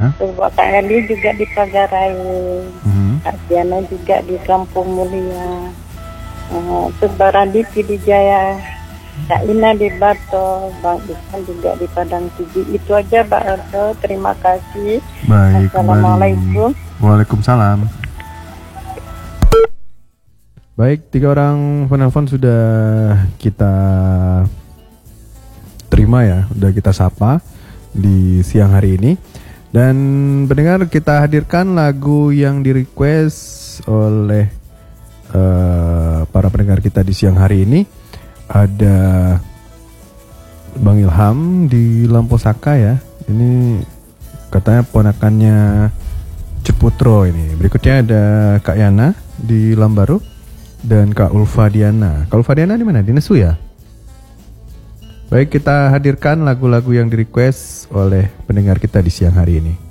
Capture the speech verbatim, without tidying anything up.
Ya. Coba Kak Eli juga di Pagarai, Mm-hmm. Kak Diana juga di Kampung Mulia, uh, Coba Raditya di Jaya, Kak Ina di Bato, Bang Isan juga di Padang Tujuh. Itu aja Pak Ardo, terima kasih. Baik, Assalamualaikum. kembali. Waalaikumsalam. Baik, tiga orang penelpon sudah kita terima ya, sudah kita sapa di siang hari ini. Dan pendengar, kita hadirkan lagu yang di request oleh uh, para pendengar kita di siang hari ini. Ada Bang Ilham di Lamposaka ya. Ini katanya ponakannya Ceputro ini. Berikutnya ada Kak Yana di Lambaru dan Kak Ulfa Diana. Kak Ulfa Diana di mana? Di Nesu ya? Baik, kita hadirkan lagu-lagu yang di request oleh pendengar kita di siang hari ini.